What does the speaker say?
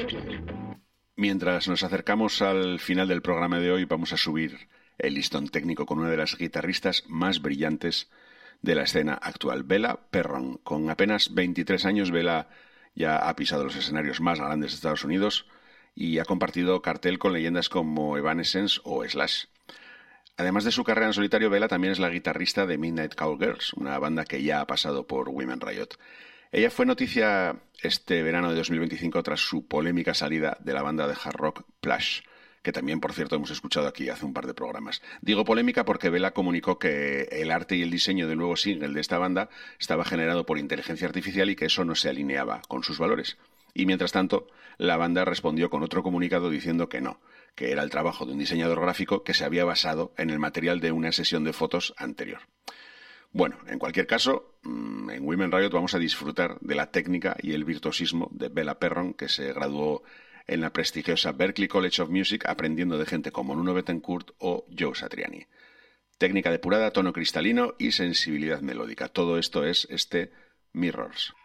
Mientras nos acercamos al final del programa de hoy, vamos a subir el listón técnico con una de las guitarristas más brillantes de la escena actual, Bella Perron. Con apenas 23 años, Bella ya ha pisado los escenarios más grandes de Estados Unidos y ha compartido cartel con leyendas como Evanescence o Slash. Además de su carrera en solitario, Bella también es la guitarrista de Midnight Cowgirls, una banda que ya ha pasado por Women Riot. Ella fue noticia este verano de 2025 tras su polémica salida de la banda de hard rock Plush, que también, por cierto, hemos escuchado aquí hace un par de programas. Digo polémica porque Bella comunicó que el arte y el diseño del nuevo single de esta banda estaba generado por inteligencia artificial y que eso no se alineaba con sus valores. Y mientras tanto, la banda respondió con otro comunicado diciendo que no, que era el trabajo de un diseñador gráfico que se había basado en el material de una sesión de fotos anterior. Bueno, en cualquier caso, en Women Riot vamos a disfrutar de la técnica y el virtuosismo de Bella Perron, que se graduó en la prestigiosa Berklee College of Music aprendiendo de gente como Nuno Bettencourt o Joe Satriani. Técnica depurada, tono cristalino y sensibilidad melódica. Todo esto es este Mirrors.